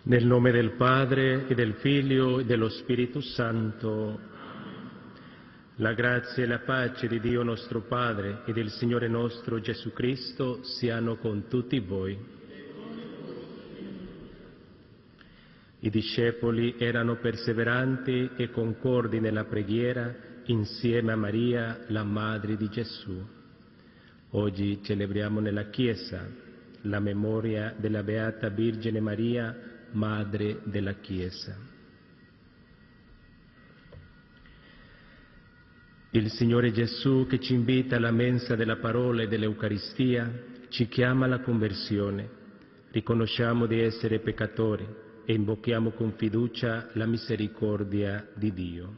Nel nome del Padre e del Figlio e dello Spirito Santo, la grazia e la pace di Dio nostro Padre e del Signore nostro Gesù Cristo siano con tutti voi. I discepoli erano perseveranti e concordi nella preghiera insieme a Maria, la Madre di Gesù. Oggi celebriamo nella Chiesa la memoria della Beata Vergine Maria, Madre della Chiesa. Il Signore Gesù, che ci invita alla mensa della parola e dell'Eucaristia, ci chiama alla conversione. Riconosciamo di essere peccatori e invochiamo con fiducia la misericordia di Dio.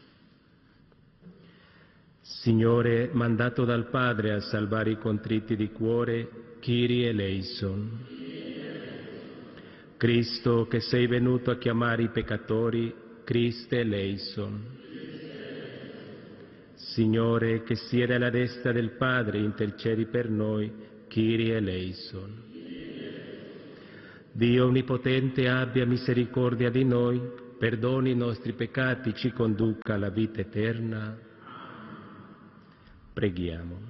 Signore, mandato dal Padre a salvare i contritti di cuore, Kyrie eleison. Cristo, che sei venuto a chiamare i peccatori, Christe eleison. Signore, che siede alla destra del Padre, intercedi per noi, Kyrie eleison. Dio Onnipotente abbia misericordia di noi, perdoni i nostri peccati, ci conduca alla vita eterna. Preghiamo.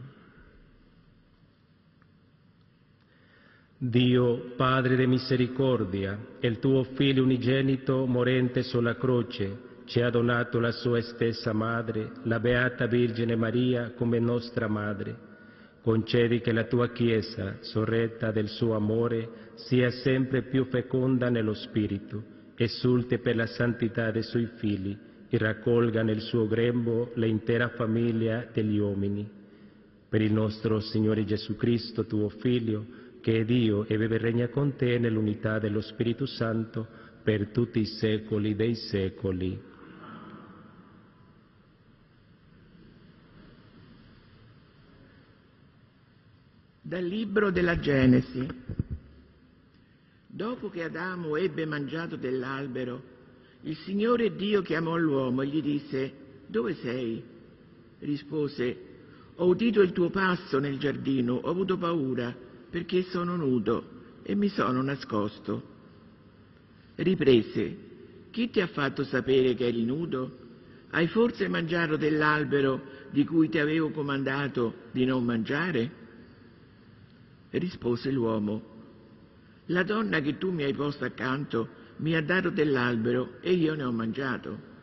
Dio, Padre di misericordia, e il tuo Figlio unigenito, morente sulla croce, ci ha donato la sua stessa Madre, la Beata Vergine Maria, come nostra Madre. Concedi che la tua Chiesa, sorretta del suo amore, sia sempre più feconda nello Spirito, esulte per la santità dei suoi figli e raccolga nel suo grembo l'intera famiglia degli uomini. Per il nostro Signore Gesù Cristo, tuo Figlio, che è Dio e vive e regna con te nell'unità dello Spirito Santo per tutti i secoli dei secoli. Dal libro della Genesi. Dopo che Adamo ebbe mangiato dell'albero, il Signore Dio chiamò l'uomo e gli disse: «Dove sei?» Rispose: «Ho udito il tuo passo nel giardino, ho avuto paura perché sono nudo e mi sono nascosto». Riprese: «Chi ti ha fatto sapere che eri nudo? Hai forse mangiato dell'albero di cui ti avevo comandato di non mangiare?» Rispose l'uomo: «La donna che tu mi hai posto accanto mi ha dato dell'albero e io ne ho mangiato».